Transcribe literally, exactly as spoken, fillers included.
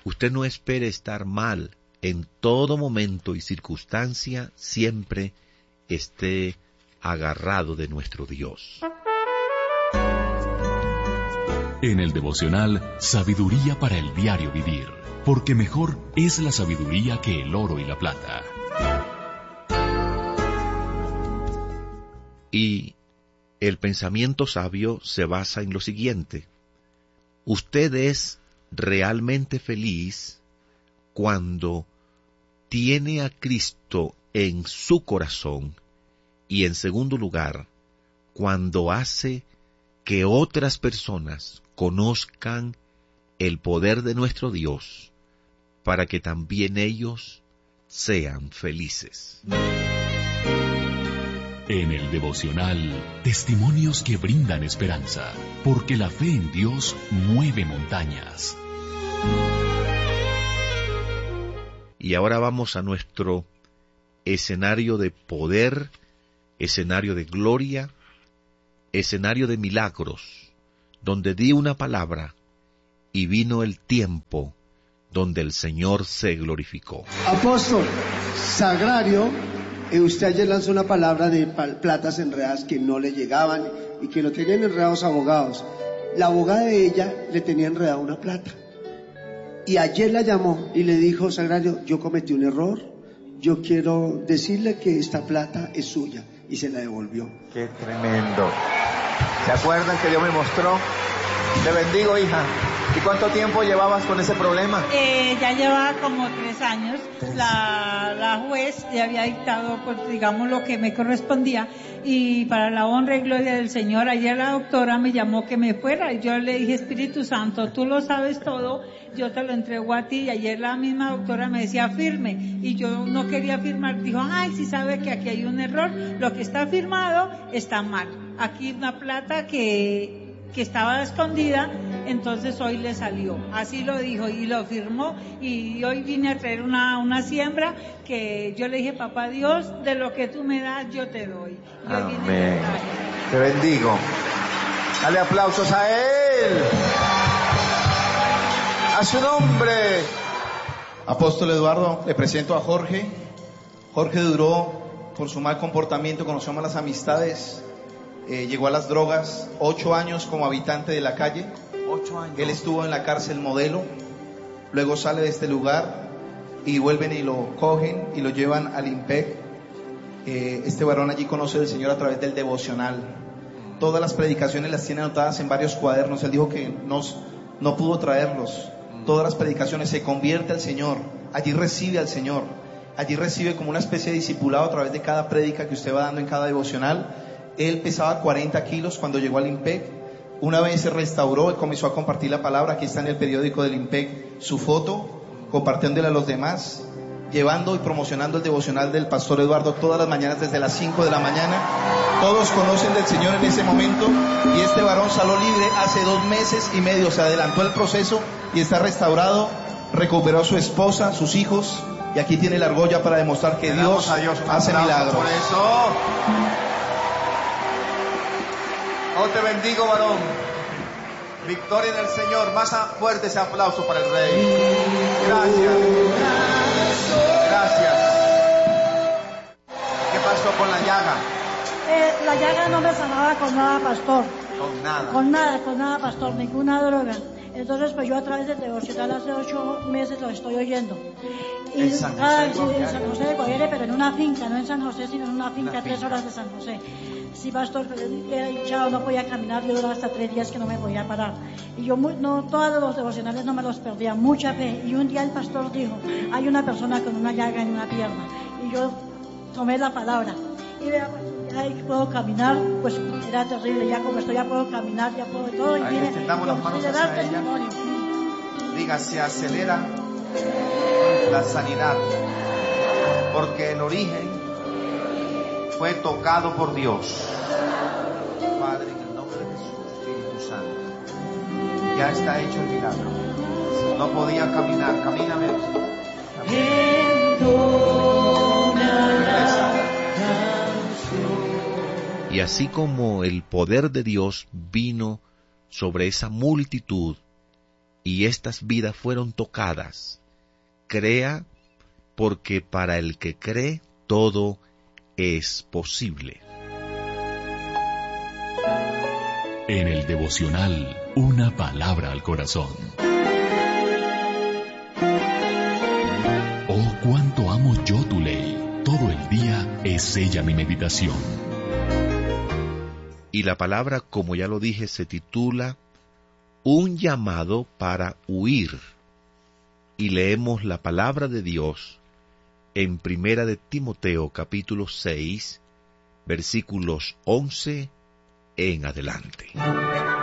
Usted no espere estar mal. En todo momento y circunstancia siempre esté agarrado de nuestro Dios. En el devocional Sabiduría para el diario vivir, porque mejor es la sabiduría que el oro y la plata. Y el pensamiento sabio se basa en lo siguiente: usted es realmente feliz cuando tiene a Cristo en su corazón y, en segundo lugar, cuando hace que otras personas conozcan el poder de nuestro Dios para que también ellos sean felices. En el devocional, testimonios que brindan esperanza, porque la fe en Dios mueve montañas. Y ahora vamos a nuestro escenario de poder, escenario de gloria, escenario de milagros, donde di una palabra y vino el tiempo donde el Señor se glorificó. Apóstol, Sagrario, eh, usted ayer lanzó una palabra de pal- platas enredadas que no le llegaban y que lo tenían enredados abogados. La abogada de ella le tenía enredada una plata. Y ayer la llamó y le dijo: Sagrario, yo cometí un error, yo quiero decirle que esta plata es suya, y se la devolvió. Qué tremendo. ¿Se acuerdan que Dios me mostró? Te bendigo, hija. ¿Y cuánto tiempo llevabas con ese problema? Eh, ya llevaba como tres años. La, la juez le había dictado, pues, digamos, lo que me correspondía. Y para la honra y gloria del Señor, ayer la doctora me llamó que me fuera. Y yo le dije: Espíritu Santo, tú lo sabes todo, yo te lo entrego a ti. Y ayer la misma doctora me decía: firme. Y yo no quería firmar. Dijo: ay, si sabe que aquí hay un error. Lo que está firmado está mal. Aquí una plata que... que estaba escondida, entonces hoy le salió. Así lo dijo y lo firmó, y hoy vine a traer una, una siembra que yo le dije: papá Dios, de lo que tú me das yo te doy. Y hoy vine Amén. a traer. Te bendigo. Dale aplausos a Él. A su nombre. Apóstol Eduardo, le presento a Jorge. Jorge duró, por su mal comportamiento, conoció malas amistades, eh, llegó a las drogas, ocho años como habitante de la calle. Ocho años. Él estuvo en la cárcel Modelo, luego sale de este lugar y vuelven y lo cogen y lo llevan al IMPEC. Eh, este varón allí conoce al Señor a través del devocional. Todas las predicaciones las tiene anotadas en varios cuadernos. Él dijo que nos, no pudo traerlos. Todas las predicaciones, se convierte al Señor. Allí recibe al Señor. Allí recibe como una especie de discipulado a través de cada prédica que usted va dando en cada devocional. Él pesaba cuarenta kilos cuando llegó al IMPEC. Una vez se restauró y comenzó a compartir la palabra. Aquí está en el periódico del IMPEC su foto, compartiéndola a los demás, llevando y promocionando el devocional del pastor Eduardo todas las mañanas desde las cinco de la mañana. Todos conocen del Señor en ese momento, y este varón salió libre hace dos meses y medio. Se adelantó el proceso y está restaurado, recuperó a su esposa, sus hijos, y aquí tiene la argolla para demostrar que Dios, a Dios hace milagros. Por eso. Oh, te bendigo, varón. Victoria en el Señor. Más fuerte ese aplauso para el Rey. Gracias. Gracias. ¿Qué pasó con la llaga? Eh, la llaga no me sanaba con nada, pastor. Con nada. Con nada, con nada, pastor, ninguna droga. Entonces, pues yo a través del devocional hace ocho meses lo estoy oyendo. Y ¿En San José cada, de sí, Guaviare? en San José de Guaviare, pero en una finca, no en San José, sino en una finca, Una tres finca. horas de San José. Sí, pastor, pero era hinchado, no podía caminar, yo duraba hasta tres días que no me podía parar. Y yo, muy, no, todos los devocionales no me los perdía, mucha fe. Y un día el pastor dijo: hay una persona con una llaga en una pierna. Y yo tomé la palabra. Y vea, pues, ya puedo caminar, pues era terrible, ya como estoy, ya puedo caminar, ya puedo todo. Y Ahí vine, extendamos las yo manos quise hacia dar ella. testimonio. Diga, se acelera la sanidad, porque el origen fue tocado por Dios. Padre, en el nombre de Jesús, Espíritu Santo, ya está hecho el milagro. No podía caminar, camíname. Y así como el poder de Dios vino sobre esa multitud, y estas vidas fueron tocadas. Crea, porque para el que cree todo es posible. En el devocional, una palabra al corazón. Oh, cuánto amo yo tu ley. Todo el día es ella mi meditación. Y la palabra, como ya lo dije, se titula Un llamado para huir. Y leemos la palabra de Dios en Primera de Timoteo capítulo seis, versículos once en adelante.